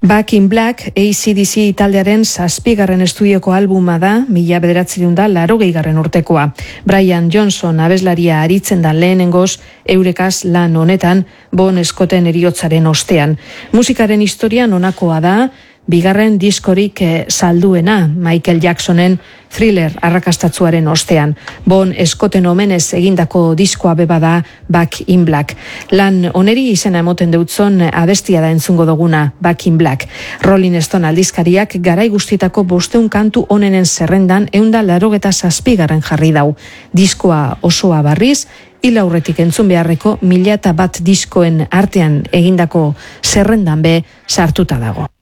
Back in Black, AC/DC taldearen 7. estudioko albuma da, 1980 urtekoa. Brian Johnson abeslaria aritzen da lehenengoz, eurekaz lan honetan, Bon Scotten heriotzaren ostean. Musikaren historian honakoa da, bigarren diskorik salduena Michael Jacksonen Thriller arrakastatzuaren ostean. Bon Scotten omenez egindako diskoa bebada Back in Black. Lan oneri izena emoten deutzon abestia da entzungo duguna Back in Black. Rolling Stone aldizkariak garai guztietako 500 kantu onenen zerrendan 187 jarri dau. Diskoa osoa barriz, hil aurretik entzun beharreko 1001 diskoen artean egindako zerrendan be sartuta dago.